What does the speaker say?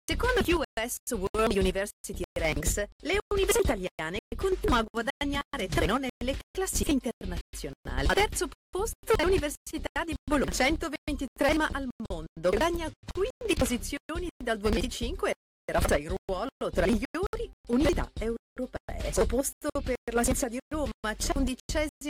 Secondo US World University Ranks, le università italiane continuano a guadagnare terreno nelle classifiche internazionali. Al terzo posto l'Università di Bologna, 123 al mondo, guadagna 15 posizioni dal 2005 e rafforza il ruolo tra le migliori università europee. Al posto per la Scienza di Roma, 111